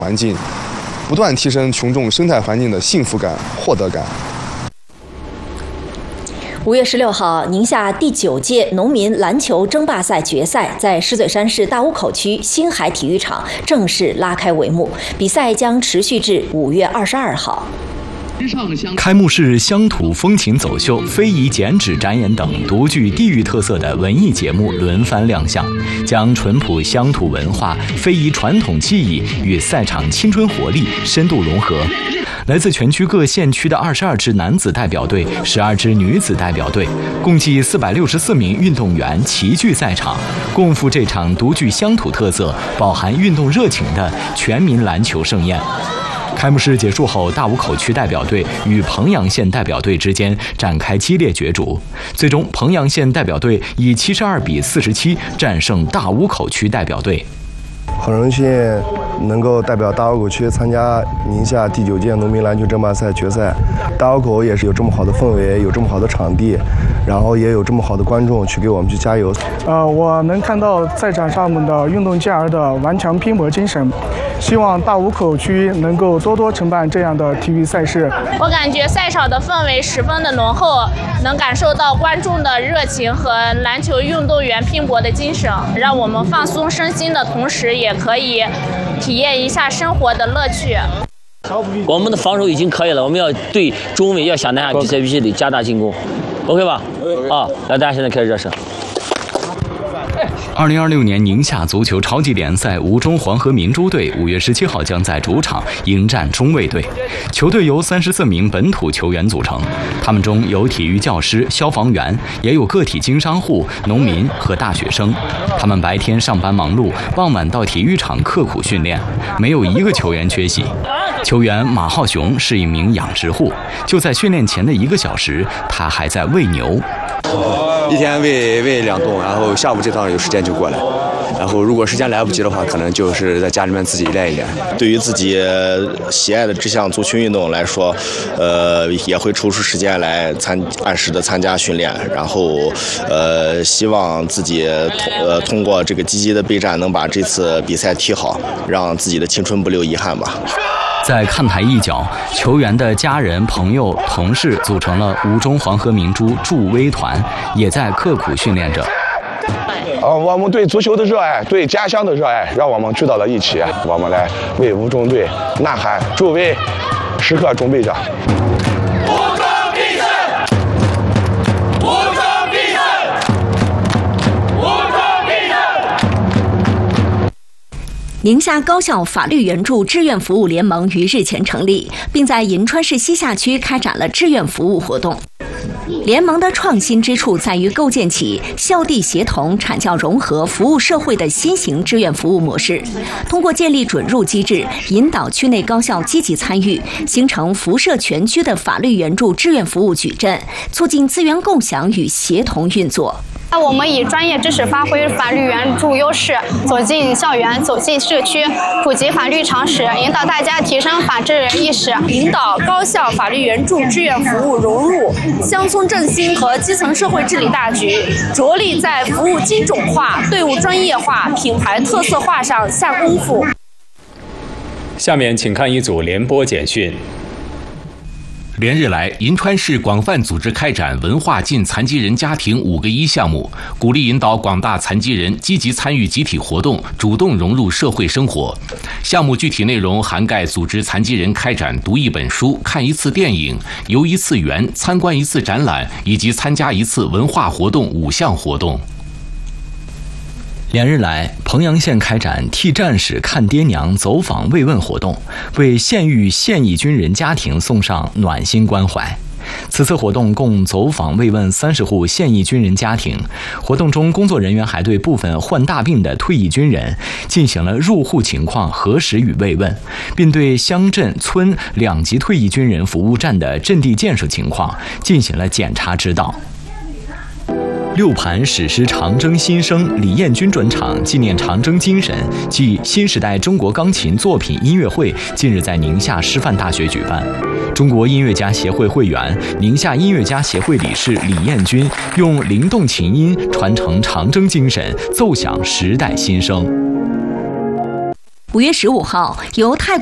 环境，不断提升群众生态环境的幸福感、获得感。 5月16号，宁夏第9届农民篮球争霸赛决赛在狮嘴山市大坞口区星海体育场正式拉开帷幕，比赛将持续至5月22号。 开幕式乡土风情走秀、非遗剪纸展演等独具地域特色的文艺节目轮番亮相，将淳朴乡土文化、非遗传统技艺与赛场青春活力深度融合。来自全区各县区的22支男子代表队、12支女子代表队，共计464名运动员齐聚赛场，共赴这场独具乡土特色、饱含运动热情的全民篮球盛宴。开幕式结束后，大坞口区代表队与彭阳县代表队之间展开激烈角逐，最终彭阳县代表队以72比47战胜大坞口区代表队。 很荣幸能够代表大坞口区参加宁夏第9届农民篮球争霸赛决赛。大坞口也是有这么好的氛围，有这么好的场地，然后也有这么好的观众去给我们去加油。 我能看到赛场上面的运动健儿的顽强拼搏精神，希望大坞口区能够多多承办这样的体育赛事。 我感觉赛场的氛围十分的浓厚，能感受到观众的热情和篮球运动员拼搏的精神，让我们放松身心的同时，也可以体验一下生活的乐趣。 我们的防守已经可以了，我们要对中卫要想拿下比赛，必须得加大进攻 ，OK 吧？啊，来，大家现在开始热身。 2026年宁夏足球超级联赛吴中黄河明珠队5月17号将在主场迎战中卫队。球队由34名本土球员组成，他们中有体育教师、消防员，也有个体经商户、农民和大学生。他们白天上班忙碌，傍晚到体育场刻苦训练，没有一个球员缺席。球员马浩雄是一名养殖户，就在训练前的1个小时，他还在喂牛。 一天喂2顿，然后下午这趟有时间就过来，然后如果时间来不及的话，可能就是在家里面自己练一练。 对于自己喜爱的这项足球运动来说，也会抽出时间来按时的参加训练，然后希望自己通过这个积极的备战，能把这次比赛踢好，让自己的青春不留遗憾吧。 在看台一角，球员的家人、朋友、同事组成了吴中黄河明珠助威团，也在刻苦训练着。 我们对足球的热爱，对家乡的热爱，让我们聚到了一起。我们来为吴中队呐喊助威，时刻准备着。 宁夏高校法律援助志愿服务联盟于日前成立，并在银川市西夏区开展了志愿服务活动。联盟的创新之处在于构建起校地协同、产教融合、服务社会的新型志愿服务模式，通过建立准入机制，引导区内高校积极参与，形成辐射全区的法律援助志愿服务矩阵，促进资源共享与协同运作。 我们以专业知识发挥法律援助优势，走进校园，走进社区，普及法律常识，引导大家提升法治意识， 引导高校法律援助志愿服务融入乡村振兴和基层社会治理大局，着力在服务精准化、队伍专业化、品牌特色化上下功夫。 下面请看一组联播简讯。 连日来，银川市广泛组织开展文化进残疾人家庭5个1项目，鼓励引导广大残疾人积极参与集体活动，主动融入社会生活。项目具体内容涵盖组织残疾人开展读1本书、看1次电影、游1次园、参观1次展览，以及参加1次文化活动5项活动。 连日来，彭阳县开展替战士看爹娘走访慰问活动，为现役现役军人家庭送上暖心关怀。此次活动共走访慰问30户现役军人家庭。活动中，工作人员还对部分患大病的退役军人进行了入户情况核实与慰问，并对乡镇村2级退役军人服务站的阵地建设情况进行了检查指导。6盘史诗长征新生李彦军专场纪念长征精神暨新时代中国钢琴作品音乐会近日在宁夏师范大学举办。中国音乐家协会会员、宁夏音乐家协会理事李彦军用灵动琴音传承长征精神，奏响时代新声。 5月15号，由泰